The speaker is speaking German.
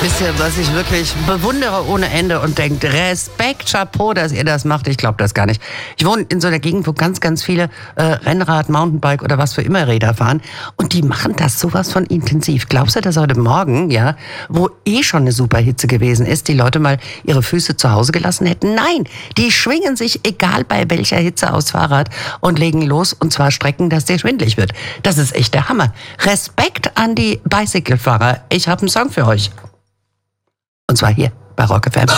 Wisst ihr, was ich wirklich bewundere ohne Ende und denkt, Respekt, Chapeau, dass ihr das macht. Ich glaube das gar nicht. Ich wohne in so einer Gegend, wo ganz, ganz viele Rennrad, Mountainbike oder was für immer Räder fahren. Und die machen das sowas von intensiv. Glaubst du, dass heute Morgen, ja, wo schon eine super Hitze gewesen ist, die Leute mal ihre Füße zu Hause gelassen hätten? Nein, die schwingen sich, egal bei welcher Hitze, aufs Fahrrad und legen los, und zwar Strecken, dass dir schwindelig wird. Das ist echt der Hammer. Respekt an die Bicycle-Fahrer. Ich habe einen Song für euch. Und zwar hier bei Rock FM.